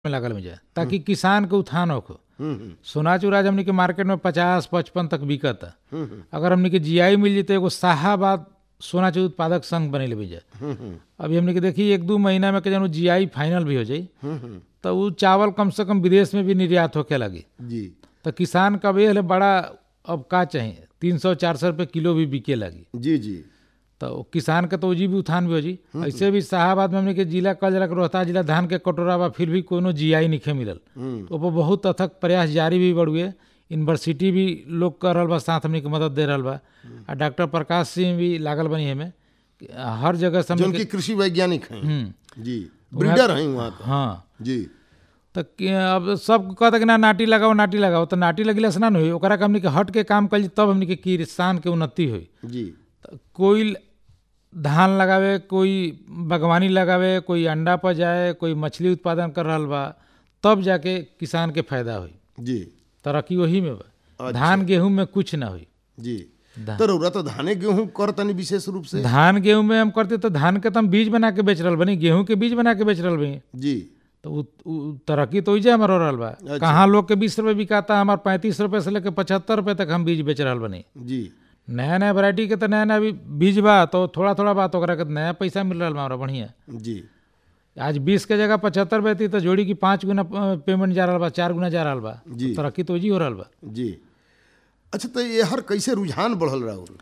में लागल में जाए ताकि किसान के उत्थान होखो। सोना चूराज हमनी के मार्केट में 50-55 तक बिकता। अगर हमनी के जीआई मिल जेते एगो शाहाबाद सोना चूर उत्पादक संघ बने ले जाए। अभी हमनी के देखी 1-2 महीना में के जीआई फाइनल भी हो जाई तो वो चावल कम से कम विदेश में भी निर्यात होके लगी जी। तो किसान का भी बड़ा अब का चाहिए 300-400 रुपये किलो भी बिके लगी जी जी। तो किसान के तो जी भी उत्थान भी हो जी। ऐसे भी शाहाबाद में हमने के जिला कल जला रोहतास जिला धान के कटोरा बा फिर भी कोनो जीआई नहीं मिलल। तो वो बहुत अथक प्रयास जारी भी बढ़ुए। यूनिवर्सिटी भी लोग कर रहा बा साथ हमने के मदद दे रहा बा। और डॉक्टर प्रकाश सिंह भी लागल बनी हमें हर जगह से जो कृषि वैज्ञानिक हैं जी, ब्रीडर हैं वहाँ पे। हाँ जी। तो अब सब कहता कि ना नाटी लगाओ तो नाटी लगिला से ना हुई ओकरा के हमनी के हट के काम कर तब हमनी के किसान के उन्नति हुई जी। तो कोई धान लगावे, कोई बागवानी लगावे, कोई अंडा पर जाए, कोई मछली उत्पादन कर रहा बा तब जाके किसान के फायदा हुई जी। तरक्की वही में बा। अच्छा। धान गेहूं में कुछ ना हुई जी। तो रउरा तो धाने गेहूं करतनी विशेष रूप से। धान गेहूं में हम करते तो धान के तो हम बीज बना के बेच रहा बनी, गेहूं के बीज बना के बेच रहा बनी जी। तो तरक्की तो इजे हमारा हो रहा बा। अच्छा। कहाँ लोग के 20 रुपये बिकाता, हमारे 35 रुपये से लेकर 75 रुपये तक हम बीज बेच रहा बनी। जी। नया नया वैरायटी के तो नया नया बीज बा तो थोड़ा थोड़ा बात ओकरा के नया पैसा मिल रहा हमारा बढ़िया। जी। आज 20 के जगह 75 बेती तो जोड़ी की 5 गुना पेमेंट जा रहा बा, 4 गुना जा रहा बा। जी। तो तरक्की तो जी हो रहा बा जी। अच्छा, तो ये हर कैसे रुझान बढ़ल रहा?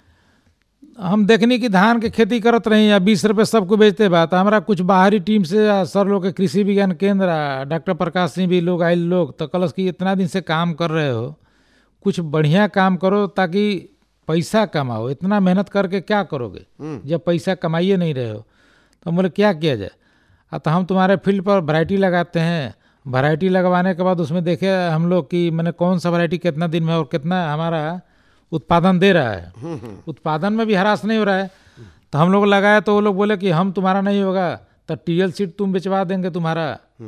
हम देखनी कि धान के खेती करत रही या 20 रुपये सबको बेचते बा तो हमारा कुछ बाहरी टीम से सर लोग के कृषि विज्ञान केंद्र डॉक्टर प्रकाश सिंह भी लोग आए लोग तो कलस कि इतना दिन से काम कर रहे हो, कुछ बढ़िया काम करो ताकि पैसा कमाओ, इतना मेहनत करके क्या करोगे जब पैसा कमाइए नहीं रहे हो। तो बोले क्या किया जाए। तो हम तुम्हारे फील्ड पर वैरायटी लगाते हैं, वैरायटी लगवाने के बाद उसमें देखे हम लोग कि मैंने कौन सा वैरायटी कितना दिन में और कितना हमारा उत्पादन दे रहा है, उत्पादन में भी हरास नहीं हो रहा है। तो हम लोग लगाए तो वो लोग बोले कि हम तुम्हारा नहीं होगा तो टीएल सीड तुम बेचवा देंगे तुम्हारा।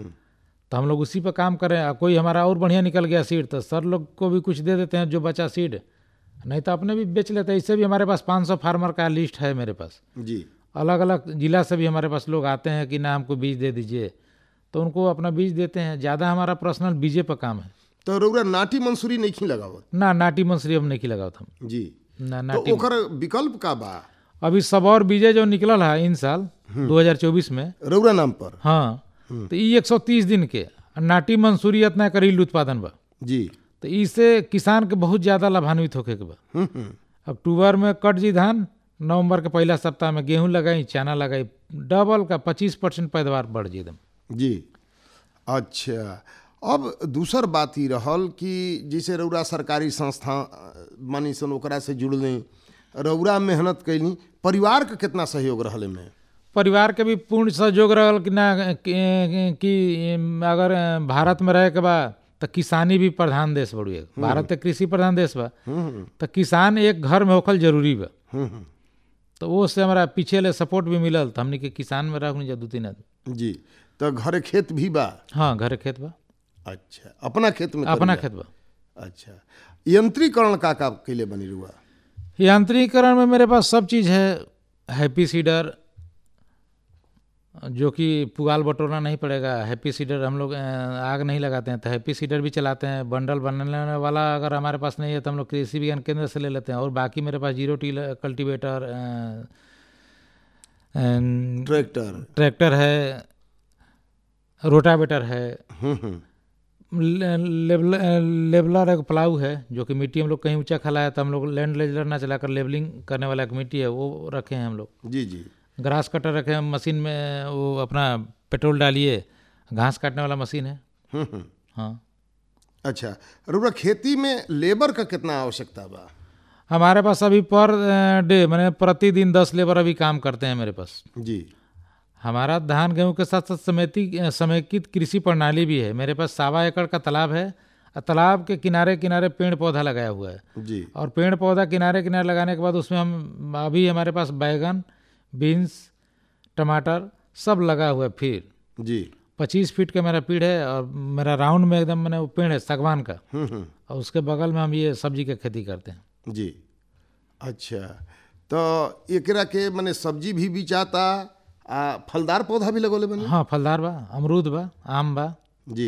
तो हम लोग उसी पर काम करें। कोई हमारा और बढ़िया निकल गया सीड तो सर लोग को भी कुछ दे देते हैं जो बचा सीड, नहीं तो अपने भी बेच लेते हैं। इससे भी हमारे पास 500 फार्मर का लिस्ट है मेरे पास जी। अलग अलग जिला से भी हमारे पास लोग आते हैं कि ना हमको बीज दे दीजिए तो उनको अपना बीज देते हैं। ज़्यादा हमारा पर्सनल बीजे पर काम है। तो रउरा नाटी मंसूरी नहीं लगावत? ना नाटी मंसूरी हम नहीं लगावत हम जी। ना तो नाटी। ओकर विकल्प का बा? अभी सब और बीजे जो निकलल है इन साल 2024 में रउरा नाम पर। हाँ तो ये 130 दिन के नाटी मंसूरी इतना करील उत्पादन बा जी। तो इससे किसान के बहुत ज़्यादा लाभान्वित होके के बा। अक्टूबर में कट जी धान, नवंबर के पहला सप्ताह में गेहूं लगाई, चना लगाई, डबल का 25% पैदावार बढ़ जी एकदम। जी। अच्छा, अब दूसर बात ही रहल कि जैसे रउरा सरकारी संस्था मानी सन ओकरा से जुड़ले, रउरा मेहनत कैली, परिवार का कितना सहयोग रहल में? परिवार के भी पूर्ण सहयोग रहल कि ना कि अगर भारत में रहे के बा तो किसानी भी प्रधान देश बड़ुए। भारत तो कृषि प्रधान देश बा तो किसान एक घर में होखल जरूरी बा। तो वो से हमारा पीछे ले सपोर्ट भी मिलल तो हमने के किसान में रख जा 2-3 आदमी। जी। तो घर खेत भी बा? हाँ घर खेत बा। अच्छा, अपना खेत में? अपना खेत बा। अच्छा, यंत्रीकरण का कैले बनी रुआ? यांत्रिकरण में मेरे पास सब चीज़ है। हैप्पी सीडर जो कि पुगाल बटोरना नहीं पड़ेगा, हैप्पी सीडर हम लोग आग नहीं लगाते हैं तो हैप्पी सीडर भी चलाते हैं। बंडल बनाने वाला अगर हमारे पास नहीं है तो हम लोग कृषि विज्ञान केंद्र से ले लेते हैं। और बाकी मेरे पास 0 टी कल्टीवेटर, ट्रैक्टर है, रोटावेटर है, लेबलर एक प्लाऊ है जो कि मिट्टी हम लोग कहीं ऊंचा खला है तो हम लोग लैंड लेजर ना चलाकर लेबलिंग करने वाला एक मिट्टी है वो रखे हैं हम लोग। जी जी। ग्रास कटर रखे हैं, मशीन में वो अपना पेट्रोल डालिए, घास काटने वाला मशीन है। हाँ। अच्छा, रुआ खेती में लेबर का कितना आवश्यकता बा? हमारे पास अभी पर डे मैंने प्रतिदिन 10 लेबर अभी काम करते हैं मेरे पास। जी। हमारा धान गेहूं के साथ साथ समेकित कृषि प्रणाली भी है। मेरे पास 1.25 एकड़ का तालाब है और तालाब के किनारे किनारे पेड़ पौधा लगाया हुआ है। जी। और पेड़ पौधा किनारे किनारे लगाने के बाद उसमें हम अभी हमारे पास बैगन, बीन्स, टमाटर सब लगा हुआ है। फिर जी 25 फीट का मेरा पेड़ है और मेरा राउंड में एकदम मैंने वो पेड़ है सागवान का। और उसके बगल में हम ये सब्जी की खेती करते हैं। जी। अच्छा, तो एकरा के मैंने सब्जी भी बिचाता, फलदार पौधा भी लगोले बने? हाँ फलदार बा, अमरूद बा, आम बा।